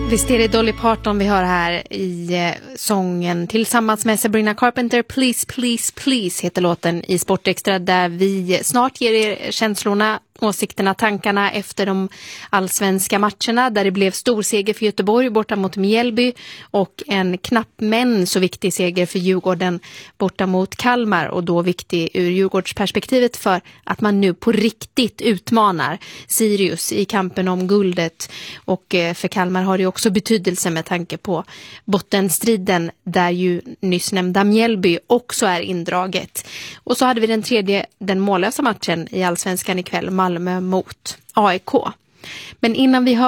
Visst är det Dolly Parton vi hör här i sången tillsammans med Sabrina Carpenter. Please, please, please heter låten i Sportextra, där vi snart ger er känslorna, åsikterna, tankarna efter de allsvenska matcherna, där det blev stor seger för Göteborg borta mot Mjällby och en knapp men så viktig seger för Djurgården borta mot Kalmar, och då viktig ur Djurgårdsperspektivet för att man nu på riktigt utmanar Sirius i kampen om guldet, och för Kalmar har det också betydelse med tanke på bottenstriden där ju nyss nämnda Mjällby också är indraget. Och så hade vi den tredje, den mållösa matchen i allsvenskan ikväll, Malmö mot AIK. Men innan vi hör